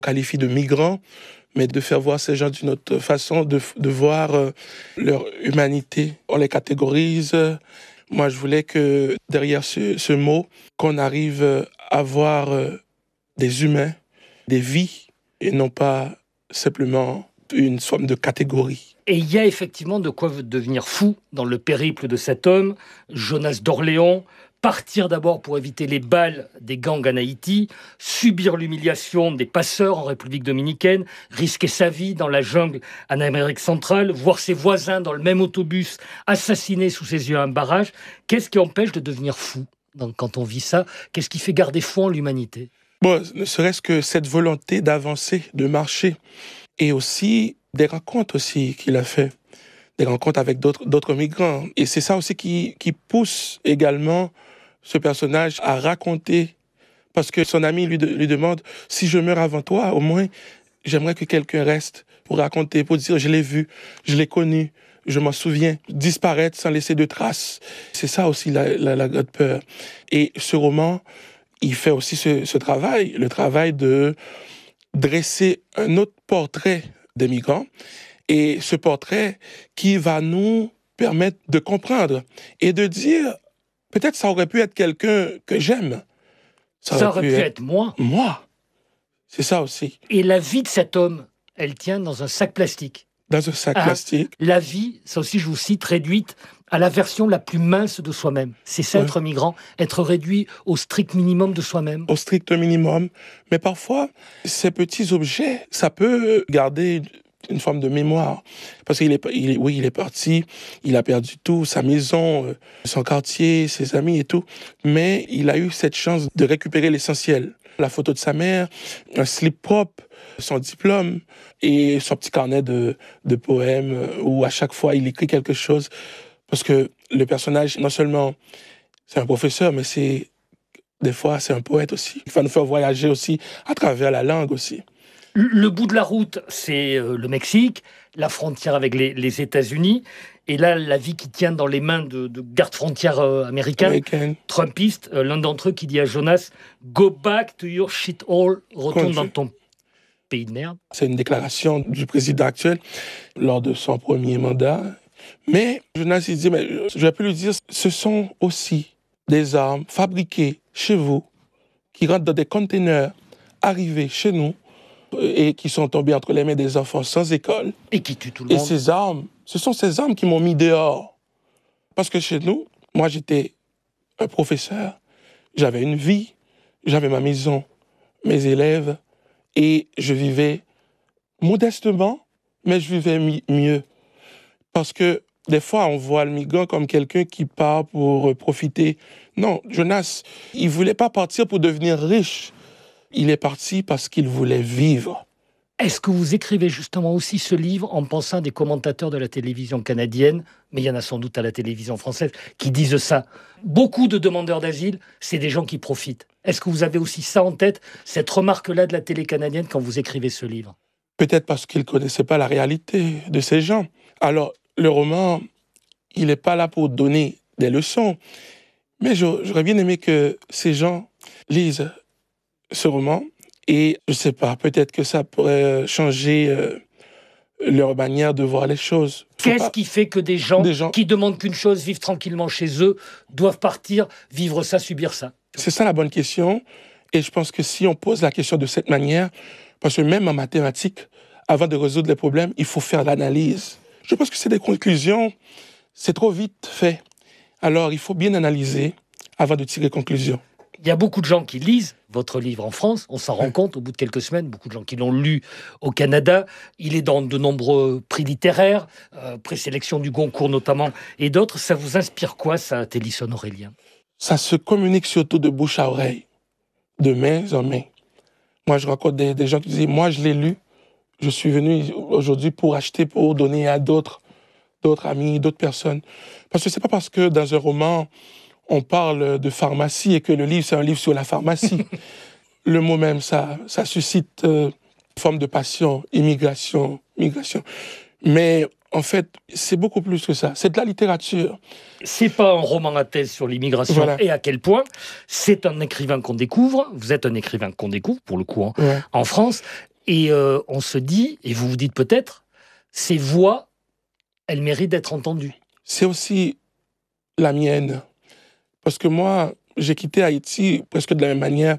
qualifie de migrants, mais de faire voir ces gens d'une autre façon, de voir leur humanité. On les catégorise. Moi, je voulais que derrière ce mot, qu'on arrive à voir des humains, des vies, et non pas simplement une forme de catégorie. Et il y a effectivement de quoi devenir fou dans le périple de cet homme, Jonas d'Orléans. Partir d'abord pour éviter les balles des gangs en Haïti, subir l'humiliation des passeurs en République dominicaine, risquer sa vie dans la jungle en Amérique centrale, voir ses voisins dans le même autobus assassinés sous ses yeux à un barrage. Qu'est-ce qui empêche de devenir fou quand on vit ça? Qu'est-ce qui fait garder foi en l'humanité? Bon, ne serait-ce que cette volonté d'avancer, de marcher, et aussi des rencontres aussi qu'il a fait, des rencontres avec d'autres migrants. Et c'est ça aussi qui pousse également ce personnage à raconter, parce que son ami lui demande « Si je meurs avant toi, au moins, j'aimerais que quelqu'un reste pour raconter, pour dire « Je l'ai vu, je l'ai connu, je m'en souviens », disparaître sans laisser de traces. C'est ça aussi la grande peur. Et ce roman, il fait aussi ce travail, le travail de dresser un autre portrait des migrants, et ce portrait qui va nous permettre de comprendre et de dire peut-être ça aurait pu être quelqu'un que j'aime. Ça aurait pu être moi. Moi. C'est ça aussi. Et la vie de cet homme, elle tient dans un sac plastique. Dans un sac plastique. La vie, ça aussi je vous cite, réduite à la version la plus mince de soi-même. C'est ça, être migrant, être réduit au strict minimum de soi-même. Au strict minimum. Mais parfois, ces petits objets, ça peut garder une forme de mémoire. Parce qu'il est parti, il a perdu tout, sa maison, son quartier, ses amis et tout. Mais il a eu cette chance de récupérer l'essentiel. La photo de sa mère, un slip propre, son diplôme et son petit carnet de poèmes où à chaque fois il écrit quelque chose. Parce que le personnage, non seulement c'est un professeur, mais des fois c'est un poète aussi. Il va nous faire voyager aussi à travers la langue aussi. Le bout de la route, c'est le Mexique, la frontière avec les États-Unis, et là, la vie qui tient dans les mains de gardes-frontières américains, trumpistes, l'un d'entre eux qui dit à Jonas « Go back to your shithole », retourne dans ton pays de merde. C'est une déclaration du président actuel lors de son premier mandat. Mais Jonas, il dit, mais je vais plus lui dire, ce sont aussi des armes fabriquées chez vous, qui rentrent dans des containers arrivés chez nous, et qui sont tombés entre les mains des enfants sans école. Et qui tuent tout le monde. Et ces armes, ce sont ces armes qui m'ont mis dehors. Parce que chez nous, moi j'étais un professeur, j'avais une vie, j'avais ma maison, mes élèves, et je vivais modestement, mais je vivais mieux. Parce que des fois, on voit le migrant comme quelqu'un qui part pour profiter. Non, Jonas, il ne voulait pas partir pour devenir riche. Il est parti parce qu'il voulait vivre. Est-ce que vous écrivez justement aussi ce livre en pensant à des commentateurs de la télévision canadienne, mais il y en a sans doute à la télévision française, qui disent ça? Beaucoup de demandeurs d'asile, c'est des gens qui profitent. Est-ce que vous avez aussi ça en tête, cette remarque-là de la télé canadienne quand vous écrivez ce livre? Peut-être parce qu'ils ne connaissaient pas la réalité de ces gens. Alors, le roman, il n'est pas là pour donner des leçons, mais j'aurais bien aimé que ces gens lisent ce roman, et je sais pas, peut-être que ça pourrait changer leur manière de voir les choses. Qu'est-ce qui fait que des gens qui demandent qu'une chose, vivre tranquillement chez eux, doivent partir, vivre ça, subir ça? C'est ça la bonne question, et je pense que si on pose la question de cette manière, parce que même en mathématiques, avant de résoudre les problèmes, il faut faire l'analyse. Je pense que c'est des conclusions, c'est trop vite fait. Alors il faut bien analyser avant de tirer conclusion. Il y a beaucoup de gens qui lisent votre livre en France, on s'en rend compte au bout de quelques semaines, beaucoup de gens qui l'ont lu au Canada. Il est dans de nombreux prix littéraires, présélection du Goncourt notamment, et d'autres. Ça vous inspire quoi, ça, Télisson Aurélien? Ça se communique surtout de bouche à oreille, de main en main. Moi, je rencontre des gens qui disent « Moi, je l'ai lu, je suis venu aujourd'hui pour acheter, pour donner à d'autres amis, d'autres personnes. » Parce que c'est pas parce que dans un roman, on parle de pharmacie et que le livre, c'est un livre sur la pharmacie. Le mot même, ça suscite une forme de passion, immigration, migration. Mais en fait, c'est beaucoup plus que ça. C'est de la littérature. C'est pas un roman à thèse sur l'immigration, voilà. Et à quel point. C'est un écrivain qu'on découvre. Vous êtes un écrivain qu'on découvre, pour le coup, en France. Et on se dit, et vous vous dites peut-être, ces voix, elles méritent d'être entendues. C'est aussi la mienne. Parce que moi, j'ai quitté Haïti presque de la même manière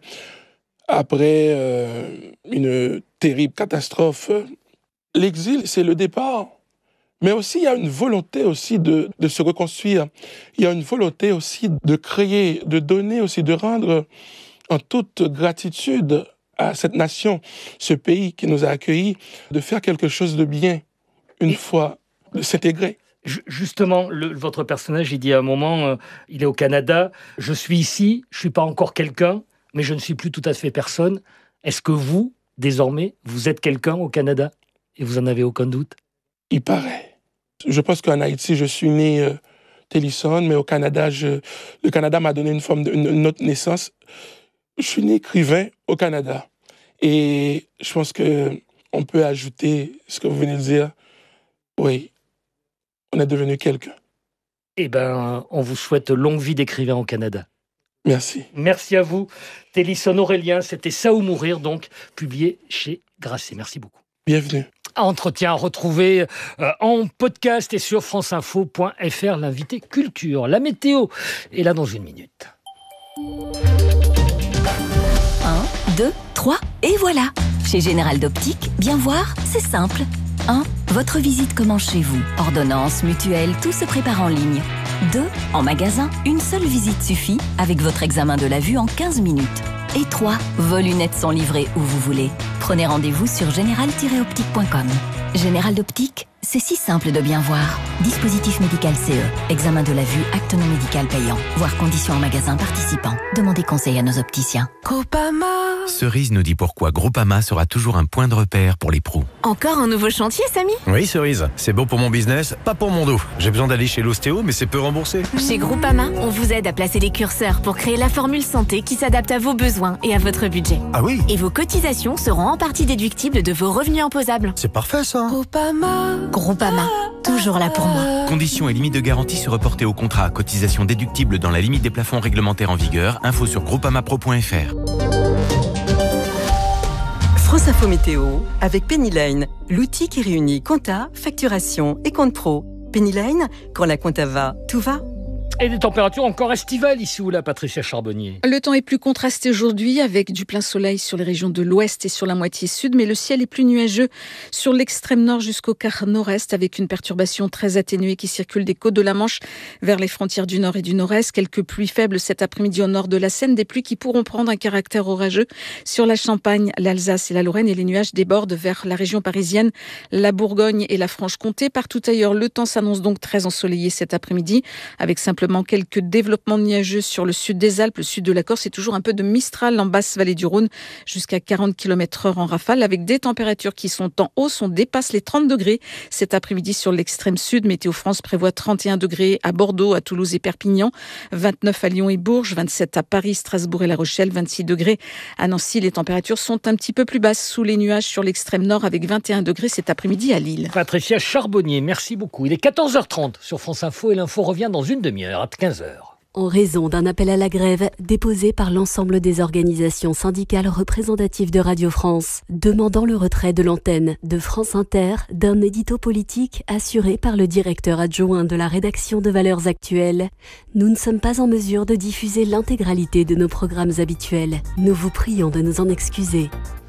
après une terrible catastrophe. L'exil, c'est le départ. Mais aussi, il y a une volonté aussi de se reconstruire. Il y a une volonté aussi de créer, de donner aussi, de rendre en toute gratitude à cette nation, ce pays qui nous a accueillis, de faire quelque chose de bien, une fois, de s'intégrer. Justement, votre personnage, il dit à un moment, il est au Canada, je suis ici, je ne suis pas encore quelqu'un, mais je ne suis plus tout à fait personne. Est-ce que vous, désormais, vous êtes quelqu'un au Canada et vous n'en avez aucun doute? Il paraît. Je pense qu'en Haïti, je suis né Télisson, mais au Canada, le Canada m'a donné une autre naissance. Je suis né écrivain au Canada. Et je pense qu'on peut ajouter ce que vous venez de dire. Oui, on est devenu quelqu'un. Eh bien, on vous souhaite longue vie d'écrivain au Canada. Merci. Merci à vous. Télisson Aurélien, c'était Ça ou mourir, donc, publié chez Grasset. Merci beaucoup. Bienvenue. Entretien à retrouver en podcast et sur franceinfo.fr, l'invité culture. La météo est là dans une minute. 1, 2, 3, et voilà. Chez Général d'Optique, bien voir, c'est simple. 1. Votre visite commence chez vous. Ordonnance, mutuelle, tout se prépare en ligne. 2. En magasin, une seule visite suffit avec votre examen de la vue en 15 minutes. Et 3. Vos lunettes sont livrées où vous voulez. Prenez rendez-vous sur général-optique.com. Général d'Optique, c'est si simple de bien voir. Dispositif médical CE. Examen de la vue, acte non médical payant. Voir conditions en magasin participant. Demandez conseil à nos opticiens. Groupama. Cerise nous dit pourquoi Groupama sera toujours un point de repère pour les pros. Encore un nouveau chantier, Samy? Oui, Cerise. C'est bon pour mon business, pas pour mon dos. J'ai besoin d'aller chez l'ostéo, mais c'est peu remboursé. Chez Groupama, on vous aide à placer des curseurs pour créer la formule santé qui s'adapte à vos besoins et à votre budget. Ah oui? Et vos cotisations seront en partie déductibles de vos revenus imposables. C'est parfait, ça. Groupama, toujours là pour moi. Conditions et limites de garantie se reporter au contrat. Cotisation déductible dans la limite des plafonds réglementaires en vigueur. Info sur groupamapro.fr. France Info Météo avec Pennyline, l'outil qui réunit compta, facturation et compte pro. Pennyline, quand la compta va, tout va. Et des températures encore estivales ici ou là, Patricia Charbonnier. Le temps est plus contrasté aujourd'hui avec du plein soleil sur les régions de l'ouest et sur la moitié sud, mais le ciel est plus nuageux sur l'extrême nord jusqu'au quart nord-est avec une perturbation très atténuée qui circule des côtes de la Manche vers les frontières du nord et du nord-est. Quelques pluies faibles cet après-midi au nord de la Seine, des pluies qui pourront prendre un caractère orageux sur la Champagne, l'Alsace et la Lorraine, et les nuages débordent vers la région parisienne, la Bourgogne et la Franche-Comté. Partout ailleurs, le temps s'annonce donc très ensoleillé cet après-midi avec simplement quelques développements nuageux sur le sud des Alpes, le sud de la Corse et toujours un peu de Mistral en basse vallée du Rhône jusqu'à 40 km/h en rafale avec des températures qui sont en hausse. On dépasse les 30 degrés cet après-midi sur l'extrême sud. Météo France prévoit 31 degrés à Bordeaux, à Toulouse et Perpignan, 29 à Lyon et Bourges, 27 à Paris, Strasbourg et La Rochelle, 26 degrés à Nancy. Les températures sont un petit peu plus basses sous les nuages sur l'extrême nord avec 21 degrés cet après-midi à Lille. Patricia Charbonnier, merci beaucoup. Il est 14h30 sur France Info et l'info revient dans une demi-heure à 15h. En raison d'un appel à la grève déposé par l'ensemble des organisations syndicales représentatives de Radio France, demandant le retrait de l'antenne de France Inter d'un édito politique assuré par le directeur adjoint de la rédaction de Valeurs Actuelles, nous ne sommes pas en mesure de diffuser l'intégralité de nos programmes habituels. Nous vous prions de nous en excuser.